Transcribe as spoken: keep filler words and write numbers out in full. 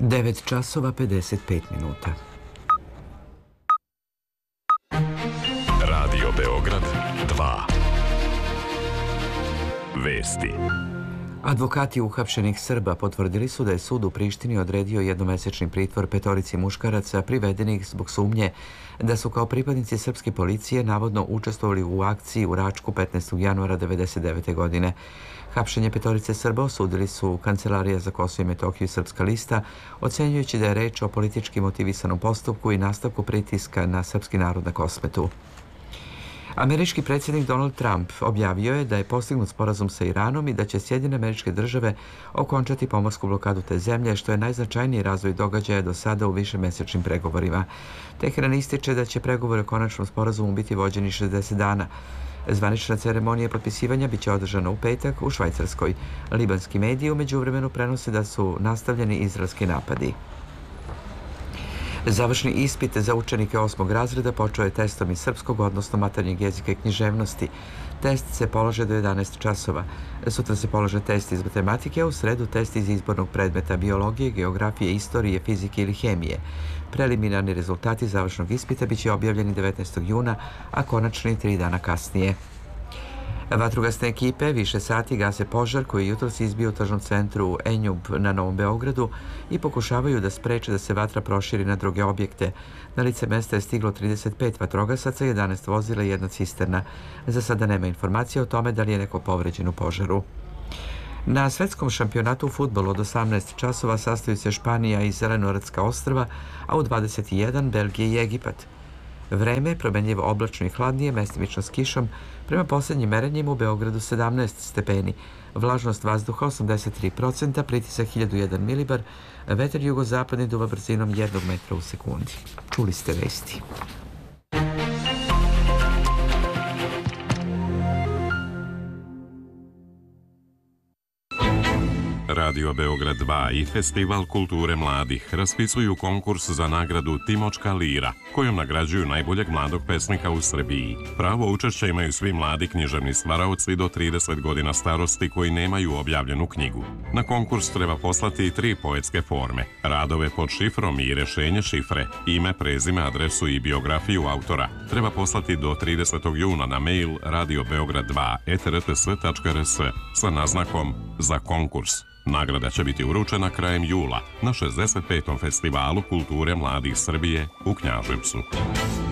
devet časova pedeset pet minuta. Radio Beograd dva. Vesti. Advokati uhapšenih Srba potvrdili su da je sud u Prištini odredio jednomesečni pritvor petorici muškaraca privedenih zbog sumnje da su kao pripadnici srpske policije navodno učestvovali u akciji u Račku petnaestog januara devedeset devete. godine. Hapšenje petorice Srba osudili su Kancelarija za Kosovo i Metohiju i Srpska lista, ocenjujući da je reč o politički motivisanom postupku i nastavku pritiska na srpski narod na Kosmetu. Američki predsjednik Donald Trump objavio je da je postignut sporazum sa Iranom i da će Sjedinjene Američke Države okončati pomorsku blokadu te zemlje, što je najznačajniji razvoj događaja do sada u višemesečnim pregovorima. Teheran ističe da će pregovori o konačnom sporazumu biti vođeni šezdeset dana. Zvanična ceremonija potpisivanja biće održana u petak u Švajcarskoj. Libanski mediji u međuvremenu prenose da su nastavljeni izraelski napadi. Završni ispit za učenike osmog razreda počeo je testom iz srpskog, odnosno maternjeg jezika i književnosti. Test se polaže do jedanaest časova. Sutra se polaže test iz matematike, a u sredu test iz izbornog predmeta biologije, geografije, istorije, fizike ili hemije. Preliminarni rezultati završnog ispita biće objavljeni devetnaestog juna, a konačni tri dana kasnije. Vatrogasne ekipe više sati gase požar koji je jutros izbio u tržnom centru Enjub na Novom Beogradu i pokušavaju da spreče da se vatra proširi na druge objekte. Na lice mesta je stiglo trideset pet vatrogasaca, jedanaest vozila i jedna cisterna. Za sada nema informacija o tome da li je neko povređen u požaru. Na svetskom šampionatu u fudbalu od osamnaest časova sastaju se Španija i Zelenoratska ostrva, a u dvadeset jedan Belgija i Egipat. Vreme je promenljivo oblačno i hladnije, mestimično s kišom, prema posljednjim merenjima u Beogradu sedamnaest stepeni, vlažnost vazduha osamdeset tri procenta, pritisak hiljadu jedan milibar, vetar jugozapadni duva brzinom jednog metra u sekundi. Čuli ste vesti. Radio Beograd dva i Festival kulture mladih raspisuju konkurs za nagradu Timočka lira, kojom nagrađuju najboljeg mladog pesnika u Srbiji. Pravo učešća imaju svi mladi književni stvaraoci do trideset godina starosti koji nemaju objavljenu knjigu. Na konkurs treba poslati tri poetske forme, radove pod šifrom i rešenje šifre, ime, prezime, adresu i biografiju autora. Treba poslati do tridesetog juna na mail radio beograd dva et r t s tačka r s sa naznakom za konkurs. Nagrada će biti uručena krajem jula na šezdeset petom Festivalu kulture mladih Srbije u Knjaževcu.